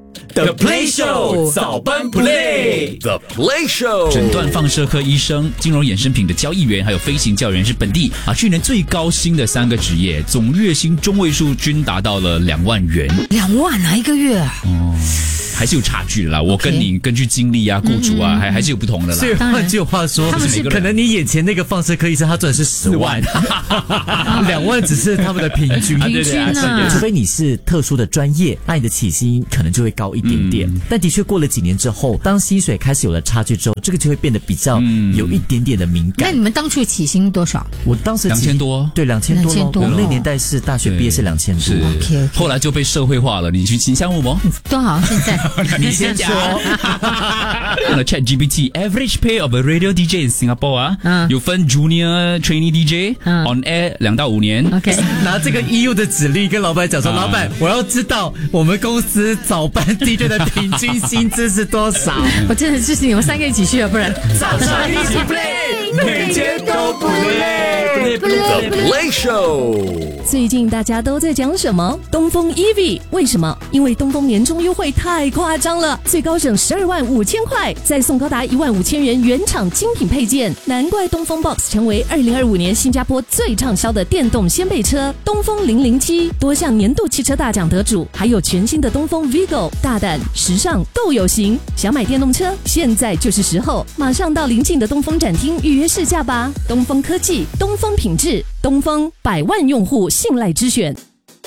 The Play Show 早班 Play。The Play Show 诊断放射科医生、金融衍生品的交易员，还有飞行教员是本地去年最高薪的3个职业，总月薪中位数均达到了2万元。 2万啊，一个月啊？ 还是有差距的啦。我跟你根据经历啊、雇主啊，还是有不同的啦。 所以换句话说，可能你眼前那个放射科医生他赚的是10万，2万只是他们的平均。 平均啊， 除非你是特殊的专业，那你的起薪可能就会高一点点。但的确过了几年之后，当薪水开始有了差距之后，这个就会变得比较有一点点的敏感。 那你们当初起薪多少？ 我当时 2000多， 对，2000多。我那年代是大学毕业是2000多。 Okay. 后来就被社会化了。你去请项目吗？ 多好，现在你先说。 用了 ChatGPT average pay of a radio DJ in Singapore 有分 Junior Trainee DJ on air 2到5年。 OK， 拿这个 EU 的指令跟老板讲说，老板，我要知道我们公司早班 DJ 的平均薪资是多少。 我真的是你们3个一起去了，不然早上一起 play， 每天都不累。 The Play Show。 最近大家都在讲什么？东风 EV， 为什么？因为东风年终优惠太夸张了，最高省12万5千块，再送高达1万5千元原厂精品配件，难怪东风 Box 成为2025年新加坡最畅销的电动掀背车。东风007多项年度汽车大奖得主，还有全新的东风 Vigo， 大胆时尚够有型。想买电动车，现在就是时候，马上到邻近的东风展厅预约试驾吧。东风科技，东风品质，东风100万用户信赖之选。